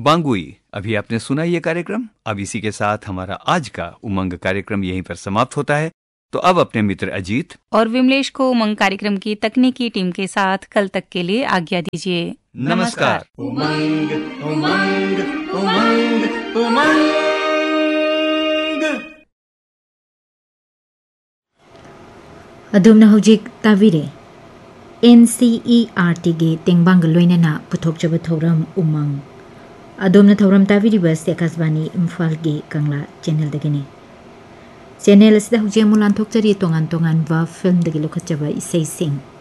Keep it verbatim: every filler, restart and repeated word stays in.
बांगुई। अभी आपने सुना ये कार्यक्रम। अब इसी के साथ हमारा आज का उमंग कार्यक्रम यहीं पर समाप्त होता है। तो अब अपने मित्र अजीत और विमलेश को उमंग कार्यक्रम की तकनीकी टीम के साथ कल तक के लिए आज्ञा दीजिए। नमस्कार। उमंग उमंग उमंग उमंग। अदुमना हौजिक ताबिरे N C E R T गे तेंगबांग लोइनना पुथोकजब थौरम उमंग अदुमना थौरम ताबिरिबा सेकासबानी इम्फाल गे कंगला चैनल दगने चैनल असिदा हौजिक मुलान थोकचरी तोंगान तोंगान वा फिल्म दगे लोखचबा इसै सिंह